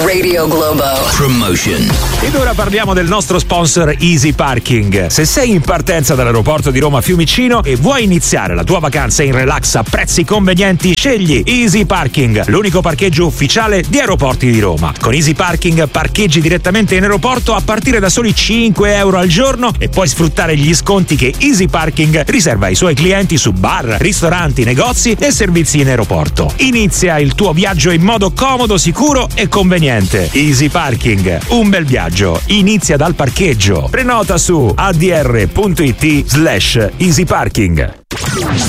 Radio Globo. Promotion. Ed ora parliamo del nostro sponsor Easy Parking. Se sei in partenza dall'aeroporto di Roma Fiumicino e vuoi iniziare la tua vacanza in relax a prezzi convenienti, scegli Easy Parking, l'unico parcheggio ufficiale di Aeroporti di Roma. Con Easy Parking parcheggi direttamente in aeroporto a partire da soli 5 euro al giorno e puoi sfruttare gli sconti che Easy Parking riserva ai suoi clienti su bar, ristoranti, negozi e servizi in aeroporto. Inizia il tuo viaggio in modo comodo, sicuro e conveniente. Easy Parking, un bel viaggio inizia dal parcheggio. Prenota su adr.it/easyparking.